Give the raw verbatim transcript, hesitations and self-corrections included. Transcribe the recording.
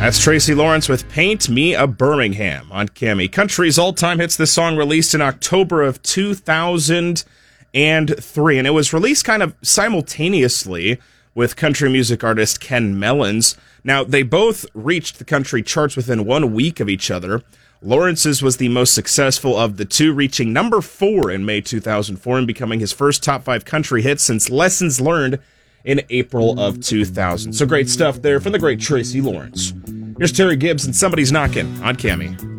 That's Tracy Lawrence with Paint Me a Birmingham on Cammy. Country's all-time hits. This song released in October of two thousand three, and it was released kind of simultaneously with country music artist Ken Mellons. Now, they both reached the country charts within one week of each other. Lawrence's was the most successful of the two, reaching number four in May two thousand four and becoming his first top five country hit since Lessons Learned in April of two thousand. So great stuff there from the great Tracy Lawrence. Here's Terry Gibbs and Somebody's Knocking on Cammy.